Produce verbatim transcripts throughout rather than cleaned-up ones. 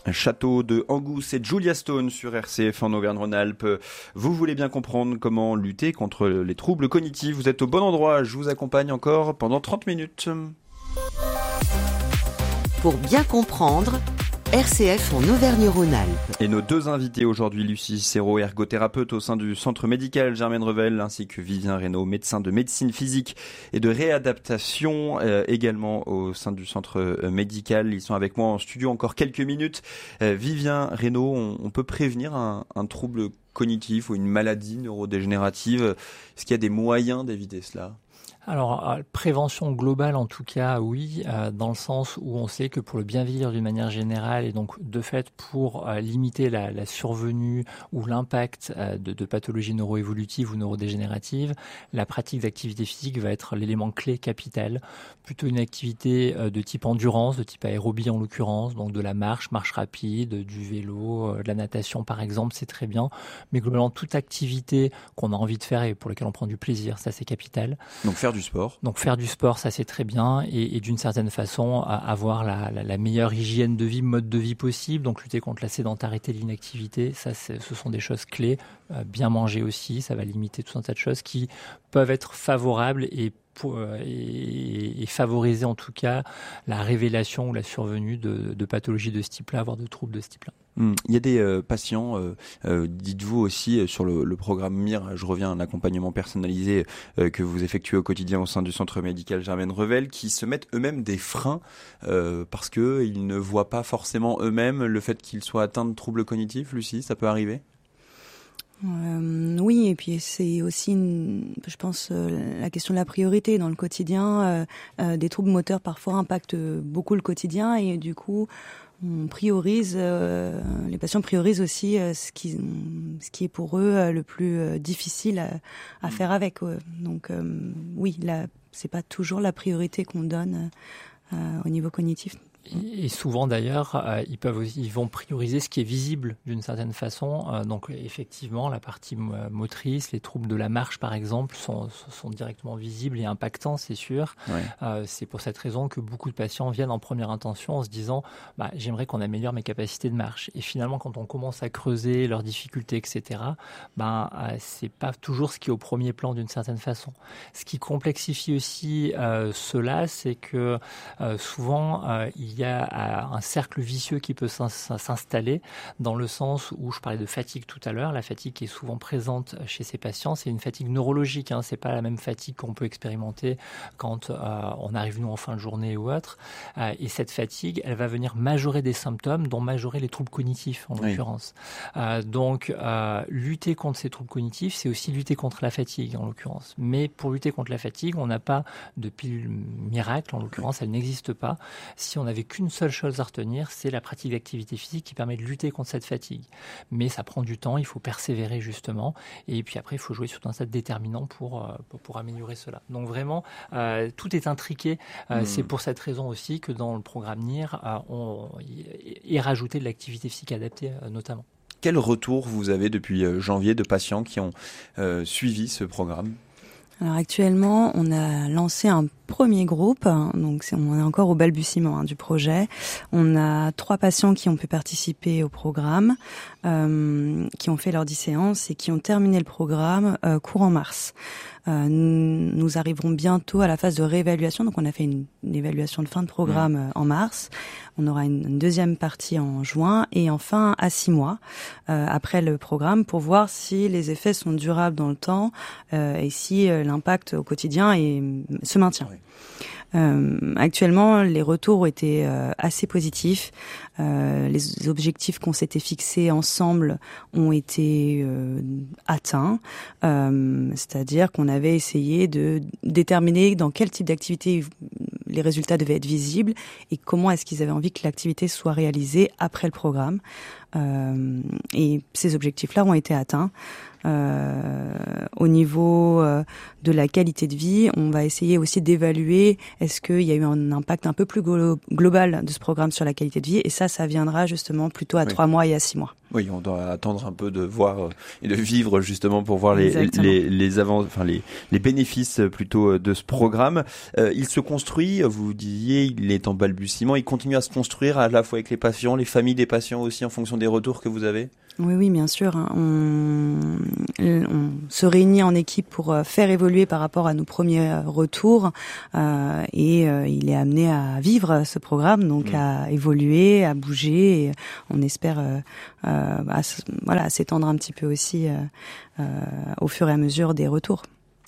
Château de Angus et Julia Stone sur R C F en Auvergne-Rhône-Alpes. Vous voulez bien comprendre comment lutter contre les troubles cognitifs. Vous êtes au bon endroit. Je vous accompagne encore pendant trente minutes. Pour bien comprendre, R C F en Auvergne-Rhône-Alpes. Et nos deux invités aujourd'hui, Lucie Serrault, ergothérapeute au sein du centre médical Germaine Revel, ainsi que Vivien Reynaud, médecin de médecine physique et de réadaptation, euh, également au sein du centre médical. Ils sont avec moi en studio encore quelques minutes. Euh, Vivien Reynaud, on, on peut prévenir un, un trouble cognitif ou une maladie neurodégénérative. Est-ce qu'il y a des moyens d'éviter cela ? Alors, euh, prévention globale en tout cas, oui, euh, dans le sens où on sait que pour le bien vieillir d'une manière générale et donc de fait pour euh, limiter la, la survenue ou l'impact euh, de, de pathologies neuroévolutives ou neurodégénératives, la pratique d'activité physique va être l'élément clé capital. Plutôt une activité euh, de type endurance, de type aérobie en l'occurrence, donc de la marche, marche rapide, du vélo, euh, de la natation par exemple, c'est très bien. Mais globalement, toute activité qu'on a envie de faire et pour laquelle on prend du plaisir, ça c'est capital. Donc faire du sport. Donc faire du sport, ça c'est très bien et, et d'une certaine façon avoir la, la, la meilleure hygiène de vie, mode de vie possible. Donc lutter contre la sédentarité, l'inactivité, ça c'est, ce sont des choses clés. Euh, bien manger aussi, ça va limiter tout un tas de choses qui peuvent être favorables et Pour, et, et favoriser en tout cas la révélation ou la survenue de, de pathologies de ce type-là, voire de troubles de ce type-là. Mmh. Il y a des euh, patients, euh, euh, dites-vous aussi euh, sur le, le programme M I R, je reviens à un accompagnement personnalisé euh, que vous effectuez au quotidien au sein du centre médical Germaine Revel, qui se mettent eux-mêmes des freins euh, parce qu'ils ne voient pas forcément eux-mêmes le fait qu'ils soient atteints de troubles cognitifs. Lucie, ça peut arriver ? Euh, oui, et puis c'est aussi, une, je pense, euh, la question de la priorité dans le quotidien. Euh, euh, des troubles moteurs parfois impactent beaucoup le quotidien et du coup, on priorise, euh, les patients priorisent aussi euh, ce qui, ce qui est pour eux euh, le plus euh, difficile à, à faire avec. Ouais. Donc euh, oui, là, c'est pas toujours la priorité qu'on donne euh, au niveau cognitif. Et souvent d'ailleurs, euh, ils peuvent aussi, ils vont prioriser ce qui est visible d'une certaine façon. Euh, donc effectivement, la partie motrice, les troubles de la marche par exemple, sont, sont directement visibles et impactants, c'est sûr. Ouais. Euh, c'est pour cette raison que beaucoup de patients viennent en première intention en se disant, bah, j'aimerais qu'on améliore mes capacités de marche. Et finalement, quand on commence à creuser leurs difficultés, et cetera, ben euh, c'est pas toujours ce qui est au premier plan d'une certaine façon. Ce qui complexifie aussi euh, cela, c'est que euh, souvent euh, il Il y a un cercle vicieux qui peut s'installer dans le sens où je parlais de fatigue tout à l'heure. La fatigue qui est souvent présente chez ces patients, c'est une fatigue neurologique. Hein. C'est pas la même fatigue qu'on peut expérimenter quand euh, on arrive nous en fin de journée ou autre. Euh, et cette fatigue, elle va venir majorer des symptômes, dont majorer les troubles cognitifs en l'occurrence. Oui. Euh, donc euh, lutter contre ces troubles cognitifs, c'est aussi lutter contre la fatigue en l'occurrence. Mais pour lutter contre la fatigue, on n'a pas de pile miracle en l'occurrence, elle n'existe pas. Si on avait qu'une seule chose à retenir, c'est la pratique d'activité physique qui permet de lutter contre cette fatigue. Mais ça prend du temps, il faut persévérer justement, et puis après il faut jouer sur un tas de déterminants pour, pour, pour améliorer cela. Donc vraiment, euh, tout est intriqué. Euh, mmh. C'est pour cette raison aussi que dans le programme N I R, euh, on est rajouté de l'activité physique adaptée euh, notamment. Quel retour vous avez depuis janvier de patients qui ont euh, suivi ce programme ? Alors actuellement, on a lancé un premier groupe, donc c'est, on est encore au balbutiement hein, du projet. On a trois patients qui ont pu participer au programme, euh, qui ont fait leurs dix séances et qui ont terminé le programme euh, courant mars. Euh, nous arriverons bientôt à la phase de réévaluation, donc on a fait une, une évaluation de fin de programme euh, en mars. On aura une, une deuxième partie en juin et enfin à six mois euh, après le programme pour voir si les effets sont durables dans le temps euh, et si euh, l'impact au quotidien est, se maintient. Oui. Euh, actuellement, les retours ont été euh, assez positifs. Euh, les objectifs qu'on s'était fixés ensemble ont été euh, atteints. Euh, c'est-à-dire qu'on avait essayé de déterminer dans quel type d'activité les résultats devaient être visibles et comment est-ce qu'ils avaient envie que l'activité soit réalisée après le programme. Euh, et ces objectifs-là ont été atteints. Euh, au niveau euh, de la qualité de vie, on va essayer aussi d'évaluer est-ce qu'il y a eu un impact un peu plus glo- global de ce programme sur la qualité de vie, et ça, ça viendra justement plutôt à oui. trois mois et à six mois. Oui, on doit attendre un peu de voir euh, et de vivre justement pour voir les les les, avant, enfin les les bénéfices plutôt de ce programme. Euh, il se construit, vous disiez, il est en balbutiement, il continue à se construire à la fois avec les patients, les familles des patients aussi en fonction des retours que vous avez. Oui, oui, bien sûr. On, on se réunit en équipe pour faire évoluer par rapport à nos premiers retours euh, et euh, il est amené à vivre ce programme, donc mmh. à évoluer, à bouger. Et on espère euh, euh, à, voilà, à s'étendre un petit peu aussi euh, euh, au fur et à mesure des retours.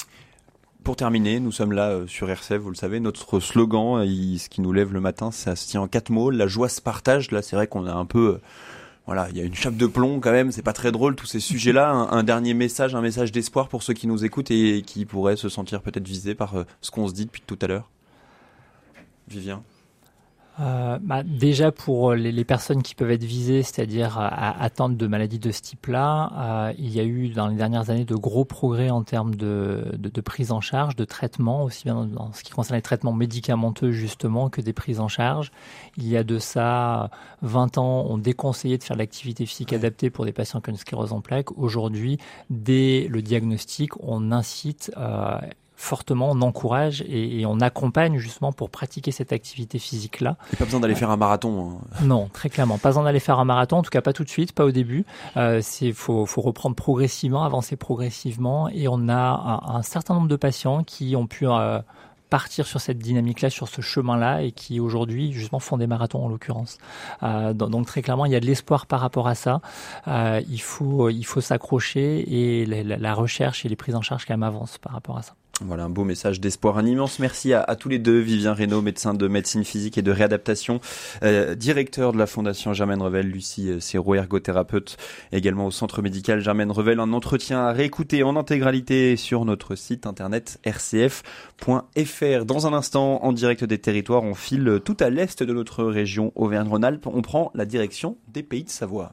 Pour terminer, nous sommes là sur R C F, vous le savez, notre slogan, il, ce qui nous lève le matin, ça se tient en quatre mots, la joie se partage. Là, c'est vrai qu'on a un peu... Voilà, il y a une chape de plomb quand même, c'est pas très drôle tous ces sujets-là. Un, un dernier message, un message d'espoir pour ceux qui nous écoutent et qui pourraient se sentir peut-être visés par euh, ce qu'on se dit depuis tout à l'heure. Vivien ? Euh, bah, déjà pour les, les personnes qui peuvent être visées, c'est-à-dire à, atteintes de maladies de ce type-là, euh, il y a eu dans les dernières années de gros progrès en termes de, de, de prise en charge, de traitement, aussi bien dans, dans ce qui concerne les traitements médicamenteux justement que des prises en charge. Il y a de ça vingt ans, on déconseillait de faire de l'activité physique ouais. adaptée pour des patients qui ont une sclérose en plaques. Aujourd'hui, dès le diagnostic, on incite euh, fortement, on encourage et, et on accompagne justement pour pratiquer cette activité physique-là. Il n'y a pas besoin d'aller faire un marathon. Hein. Non, très clairement. Pas besoin d'aller faire un marathon, en tout cas pas tout de suite, pas au début. Euh, c'est, faut, faut reprendre progressivement, avancer progressivement. Et on a un, un certain nombre de patients qui ont pu euh, partir sur cette dynamique-là, sur ce chemin-là, et qui aujourd'hui justement font des marathons en l'occurrence. Euh, donc très clairement, il y a de l'espoir par rapport à ça. Euh, il faut, il faut s'accrocher et la, la recherche et les prises en charge quand même avancent par rapport à ça. Voilà un beau message d'espoir. Un immense merci à, à tous les deux. Vivien Reynaud, médecin de médecine physique et de réadaptation, euh, directeur de la Fondation Germaine Revel, Lucie Serrault, ergothérapeute, également au Centre médical Germaine Revel. Un entretien à réécouter en intégralité sur notre site internet r c f point f r. Dans un instant, en direct des territoires, on file tout à l'est de notre région Auvergne-Rhône-Alpes. On prend la direction des Pays de Savoie.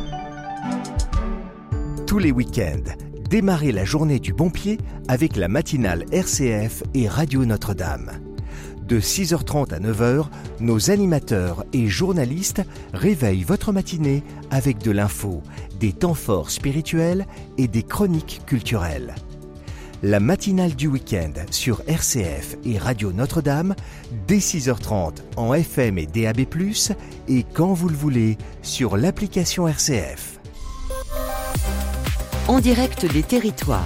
Tous les week-ends, démarrez la journée du bon pied avec la matinale R C F et Radio Notre-Dame. De six heures trente à neuf heures, nos animateurs et journalistes réveillent votre matinée avec de l'info, des temps forts spirituels et des chroniques culturelles. La matinale du week-end sur R C F et Radio Notre-Dame, dès six heures trente en F M et D A B plus, et quand vous le voulez sur l'application R C F. En direct des territoires.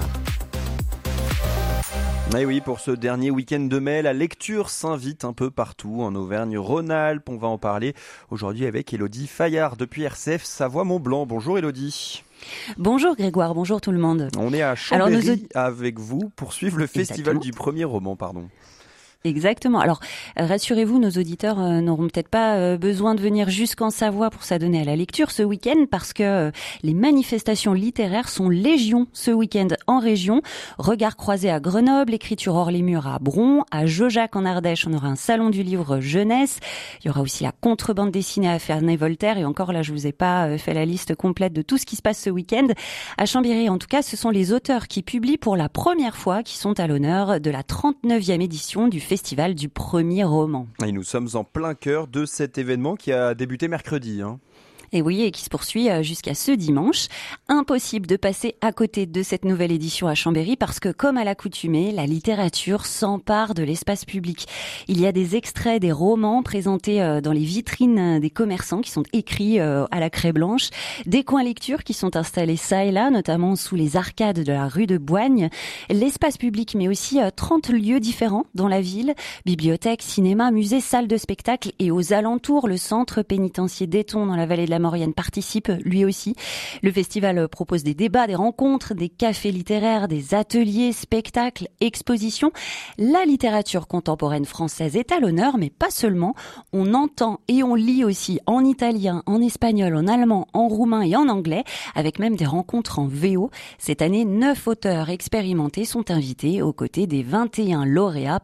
Et oui, pour ce dernier week-end de mai, la lecture s'invite un peu partout en Auvergne-Rhône-Alpes. On va en parler aujourd'hui avec Élodie Fayard depuis R C F Savoie-Mont-Blanc. Bonjour Élodie. Bonjour Grégoire, bonjour tout le monde. On est à Chambéry nous... avec vous pour suivre le festival Exactement. du premier roman, pardon. Exactement. Alors, rassurez-vous, nos auditeurs euh, n'auront peut-être pas euh, besoin de venir jusqu'en Savoie pour s'adonner à la lecture ce week-end parce que euh, les manifestations littéraires sont légion ce week-end en région. Regard croisé à Grenoble, écriture hors les murs à Bron, à Jaujac en Ardèche, on aura un salon du livre jeunesse. Il y aura aussi la contrebande dessinée à Ferney-Voltaire et encore là, je vous ai pas euh, fait la liste complète de tout ce qui se passe ce week-end. À Chambéry, en tout cas, ce sont les auteurs qui publient pour la première fois qui sont à l'honneur de la trente-neuvième édition du Festival du premier roman. Et nous sommes en plein cœur de cet événement qui a débuté mercredi. Hein. Et oui, et qui se poursuit jusqu'à ce dimanche. Impossible de passer à côté de cette nouvelle édition à Chambéry parce que, comme à l'accoutumée, la littérature s'empare de l'espace public. Il y a des extraits des romans présentés dans les vitrines des commerçants qui sont écrits à la craie blanche, des coins lecture qui sont installés ça et là, notamment sous les arcades de la rue de Boigne. L'espace public, mais aussi trente lieux différents dans la ville, bibliothèque, cinéma, musée, salle de spectacle et aux alentours, le centre pénitentiaire d'Éton dans la vallée de la Maurienne participe lui aussi. Le festival propose des débats, des rencontres, des cafés littéraires, des ateliers, spectacles, expositions. La littérature contemporaine française est à l'honneur, mais pas seulement. On entend et on lit aussi en italien, en espagnol, en allemand, en roumain et en anglais, avec même des rencontres en V O. Cette année, neuf auteurs expérimentés sont invités aux côtés des vingt et un lauréats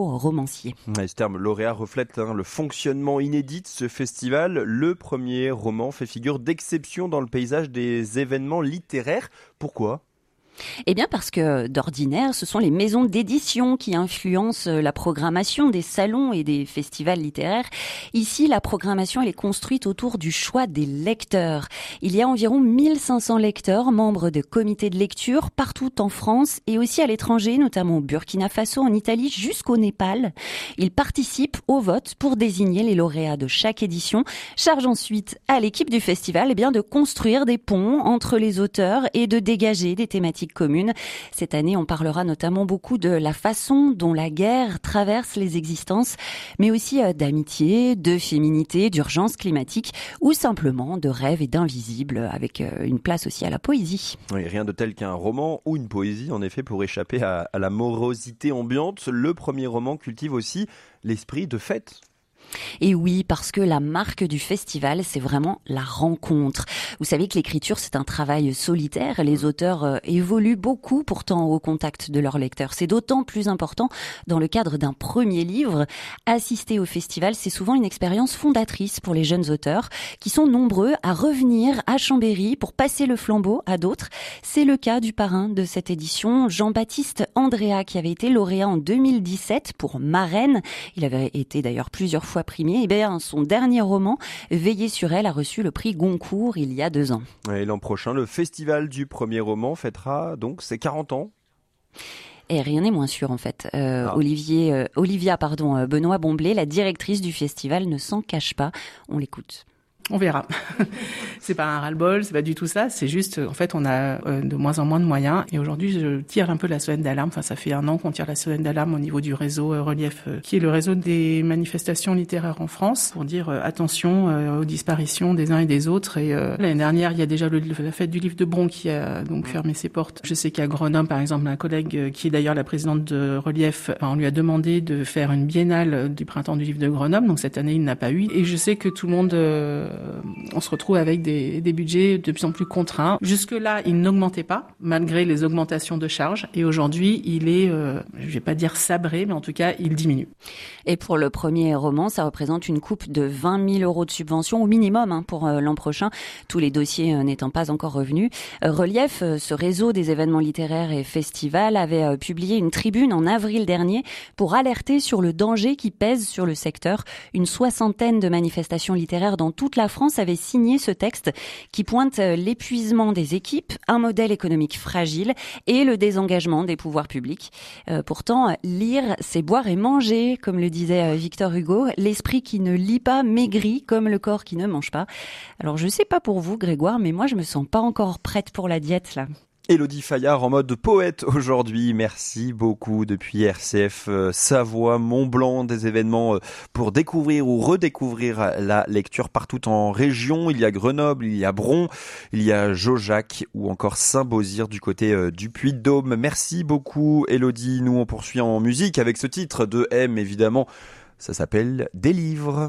primo-romanciers. Ouais, ce terme lauréat reflète hein, le fonctionnement inédit de ce festival. Le premier roman roman fait figure d'exception dans le paysage des événements littéraires. Pourquoi ? Eh bien parce que d'ordinaire, ce sont les maisons d'édition qui influencent la programmation des salons et des festivals littéraires. Ici, la programmation elle est construite autour du choix des lecteurs. Il y a environ mille cinq cents lecteurs, membres de comités de lecture partout en France et aussi à l'étranger, notamment au Burkina Faso, en Italie, jusqu'au Népal. Ils participent au vote pour désigner les lauréats de chaque édition. Charge ensuite à l'équipe du festival eh bien, de construire des ponts entre les auteurs et de dégager des thématiques communes. Cette année, on parlera notamment beaucoup de la façon dont la guerre traverse les existences, mais aussi d'amitié, de féminité, d'urgence climatique ou simplement de rêve et d'invisible, avec une place aussi à la poésie. Oui, rien de tel qu'un roman ou une poésie, en effet, pour échapper à, à la morosité ambiante. Le premier roman cultive aussi l'esprit de fête. Et oui, parce que la marque du festival, c'est vraiment la rencontre. Vous savez que l'écriture, c'est un travail solitaire. Les auteurs euh, évoluent beaucoup pourtant au contact de leurs lecteurs. C'est d'autant plus important dans le cadre d'un premier livre. Assister au festival, c'est souvent une expérience fondatrice pour les jeunes auteurs qui sont nombreux à revenir à Chambéry pour passer le flambeau à d'autres. C'est le cas du parrain de cette édition, Jean-Baptiste Andréa, qui avait été lauréat en deux mille dix-sept pour Marraine. Il avait été d'ailleurs plusieurs fois primé. Et bien, son dernier roman, Veiller sur elle, a reçu le prix Goncourt il y a deux ans. Et l'an prochain, le festival du premier roman fêtera donc ses quarante ans. Et rien n'est moins sûr en fait. Euh, ah. Olivier, euh, Olivia, pardon, euh, Benoît Bomblé, la directrice du festival, ne s'en cache pas. On l'écoute. On verra. C'est pas un ras-le-bol, c'est pas du tout ça. C'est juste, en fait, on a euh, de moins en moins de moyens. Et aujourd'hui, je tire un peu la sonnette d'alarme. Enfin, ça fait un an qu'on tire la sonnette d'alarme au niveau du réseau euh, Relief, euh, qui est le réseau des manifestations littéraires en France, pour dire euh, attention euh, aux disparitions des uns et des autres. Et euh, l'année dernière, il y a déjà le, la fête du livre de Bron qui a donc fermé ses portes. Je sais qu'à Grenoble, par exemple, un collègue euh, qui est d'ailleurs la présidente de Relief, enfin, on lui a demandé de faire une biennale du printemps du livre de Grenoble. Donc cette année, il n'a pas eu. Et je sais que tout le monde euh, on se retrouve avec des, des budgets de plus en plus contraints. Jusque-là, il n'augmentait pas, malgré les augmentations de charges. Et aujourd'hui, il est, euh, je vais pas dire sabré, mais en tout cas, il diminue. Et pour le premier roman, ça représente une coupe de vingt mille euros de subvention au minimum hein, pour euh, l'an prochain, tous les dossiers euh, n'étant pas encore revenus. Euh, Relief, euh, ce réseau des événements littéraires et festivals, avait euh, publié une tribune en avril dernier pour alerter sur le danger qui pèse sur le secteur. Une soixantaine de manifestations littéraires dans toute la France avaient signé ce texte qui pointe l'épuisement des équipes, un modèle économique fragile et le désengagement des pouvoirs publics. Euh, pourtant, lire, c'est boire et manger, comme le disait Victor Hugo. L'esprit qui ne lit pas maigrit comme le corps qui ne mange pas. Alors, je sais pas pour vous, Grégoire, mais moi, je me sens pas encore prête pour la diète, là. Élodie Fayard en mode poète aujourd'hui. Merci beaucoup depuis R C F euh, Savoie, Mont-Blanc, des événements euh, pour découvrir ou redécouvrir la lecture partout en région. Il y a Grenoble, il y a Bron, il y a Jaujac ou encore Saint-Beauzire du côté euh, du Puy-de-Dôme. Merci beaucoup Élodie. Nous on poursuit en musique avec ce titre de M évidemment. Ça s'appelle Des livres.